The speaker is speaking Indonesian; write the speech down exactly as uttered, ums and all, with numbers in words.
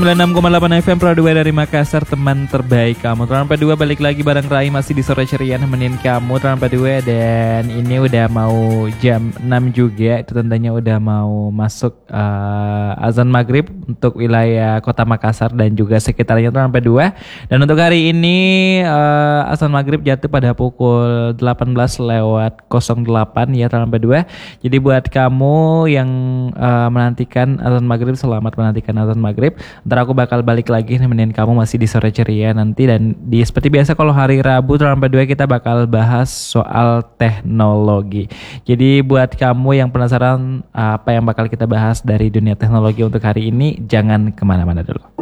sembilan puluh enam koma delapan F M Pro dua dari Makassar, teman terbaik kamu. Teman dua balik lagi bareng Rai, masih di sore ceria nemenin kamu teman dua. Dan ini udah mau jam enam juga, itu tandanya udah mau masuk uh, azan maghrib untuk wilayah kota Makassar dan juga sekitarnya teman dua. Dan untuk hari ini uh, azan maghrib jatuh pada pukul delapan belas lewat nol delapan ya teman dua. Jadi buat kamu yang uh, menantikan azan maghrib, selamat menantikan azan maghrib. Ntar aku bakal balik lagi nemenin kamu masih di sore ceria nanti. Dan di seperti biasa kalau hari Rabu sampai dua kita bakal bahas soal teknologi. Jadi buat kamu yang penasaran apa yang bakal kita bahas dari dunia teknologi untuk hari ini, jangan kemana-mana dulu.